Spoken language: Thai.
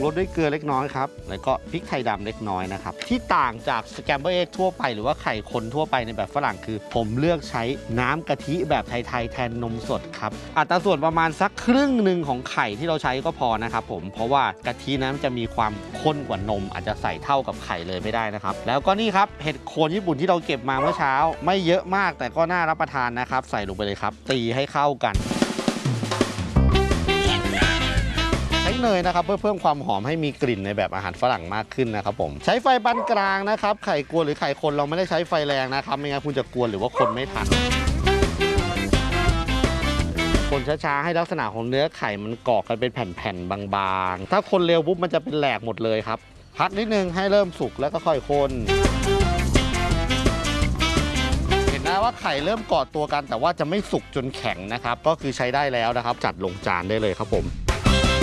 สด้วยเกลือเล็กน้อยครับแล้วก็พริกไทยดำเล็กน้อยนะครับที่ต่างจากสแกมเบอร์เอ็กทั่วไปหรือว่าไข่คนทั่วไปในแบบฝรั่งคือผมเลือกใช้น้ำกะทิแบบไทยๆแทนนมสดครับอัตราส่วนประมาณสักครึ่งหนึ่งของไข่ที่เราใช้ก็พอนะครับผมเพราะว่ากะทินั้นจะมีความข้นกว่านมอาจจะใส่เท่ากับไข่เลยไม่ได้นะครับแล้วก็นี่ครับเห็ดโคนญี่ปุ่นที่เราเก็บมาเมื่อเช้าไม่เยอะมากแต่ก็น่ารับประทานนะครับใส่ลงไปเลยครับตีให้เข้ากันใช้เนยนะครับเพื่อเพิ่มความหอมให้มีกลิ่นในแบบอาหารฝรั่งมากขึ้นนะครับผมใช้ไฟปานกลางนะครับไข่กวนหรือไข่คนเราไม่ได้ใช้ไฟแรงนะครับไม่งั้นคุณจะกวนหรือว่าคนไม่ทันคนช้าๆให้ลักษณะของเนื้อไข่มันเกาะกันเป็นแผ่นๆบางๆถ้าคนเร็วปุ๊บมันจะเป็นแหลกหมดเลยครับพักนิดนึงให้เริ่มสุกแล้วก็ค่อยคนเห็นนะว่าไข่เริ่มเกาะตัวกันแต่ว่าจะไม่สุกจนแข็งนะครับก็คือใช้ได้แล้วนะครับจัดลงจานได้เลยครับผม